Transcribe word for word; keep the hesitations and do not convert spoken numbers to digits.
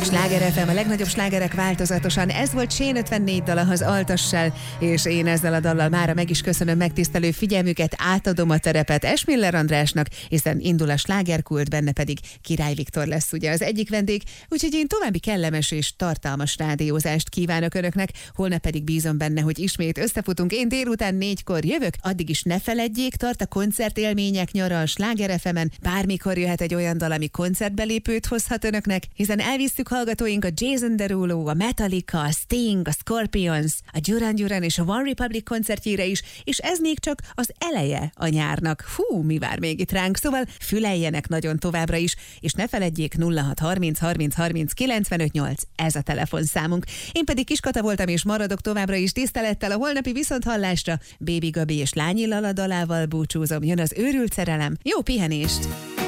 Sláger ef em, a legnagyobb slágerek változatosan. Ez volt Shane ötvennégy dala az Altassal, és én ezzel a dallal mára meg is köszönöm megtisztelő figyelmüket, átadom a terepet Esmiller Andrásnak, hiszen indul a slágerkult, benne pedig Király Viktor lesz ugye az egyik vendég, úgyhogy én további kellemes és tartalmas rádiózást kívánok önöknek, holnap pedig bízom benne, hogy ismét összefutunk. Én délután négykor jövök, addig is ne feledjék, tart a koncertélmények nyara a Sláger ef emen, bármikor jöhet egy olyan dal, ami koncertbelépőt hozhat önöknek, hiszen elvisztük hallgatóink a Jason Derulo, a Metallica, a Sting, a Scorpions, a Duran Duran és a One Republic koncertjére is, és ez még csak az eleje a nyárnak. Hú, mi vár még itt ránk, szóval füleljenek nagyon továbbra is, és ne feledjék, nulla hat harminc harminc harminc kilencvenöt nyolc, ez a telefonszámunk. Én pedig Kiskata voltam, és maradok továbbra is tisztelettel a holnapi viszonthallásra. Bébi Gabi és Lányi Lala dalával búcsúzom, jön az őrült szerelem. Jó pihenést!